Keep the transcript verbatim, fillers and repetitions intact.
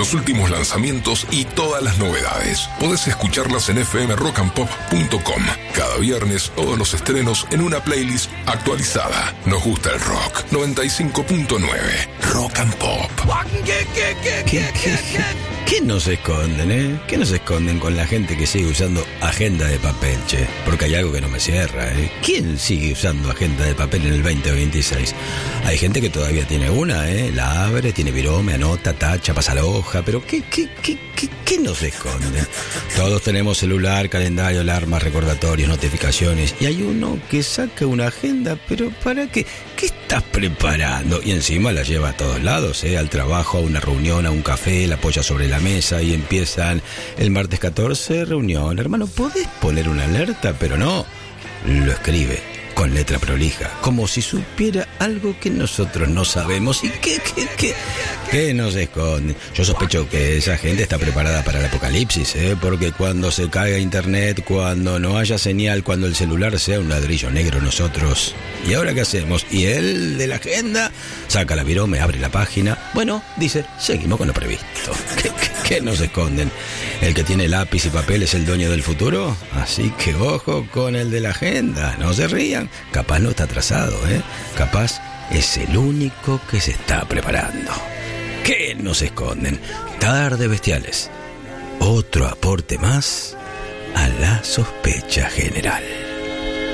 los últimos lanzamientos y todas las novedades. Podés escucharlas en f m rock and pop punto com. Cada viernes, todos los estrenos en una playlist actualizada. Nos gusta el rock. noventa y cinco punto nueve. Rock and Pop. ¿Qué, qué, qué, qué nos esconden, eh? ¿Qué nos esconden con la gente que sigue usando agenda de papel, che? Porque hay algo que no me cierra, ¿eh? ¿Quién sigue usando agenda de papel en el veinte veintiséis? Hay gente que todavía tiene una, ¿eh? La abre, tiene virome, anota, tacha, pasa la hoja, pero ¿qué, qué, qué, qué, qué nos esconden? Todos tenemos celular, calendario, alarmas, recordatorios, notificaciones, y hay uno que saca una agenda, pero ¿para qué? ¿Qué estás preparando? Y encima la lleva a todos lados, ¿eh? Al trabajo, a una reunión, a un café, la apoya sobre la mesa y empiezan el martes catorce, reunión. Hermano, ¿podés poner una alerta? Pero no, lo escribe con letra prolija, como si supiera algo que nosotros no sabemos. ¿Y qué, qué, qué, qué nos esconde? Yo sospecho que esa gente está preparada para el apocalipsis, ¿eh? Porque cuando se caiga internet, cuando no haya señal, cuando el celular sea un ladrillo negro, nosotros... ¿Y ahora qué hacemos? Y él de la agenda saca la virome, abre la página. Bueno, dice, seguimos con lo previsto. ¿Qué, qué, qué nos esconden? ¿El que tiene lápiz y papel es el dueño del futuro? Así que ojo con el de la agenda, no se rían. Capaz no está atrasado, ¿eh? Capaz es el único que se está preparando. ¿Qué nos esconden? Tarde Bestiales. Otro aporte más a la sospecha general.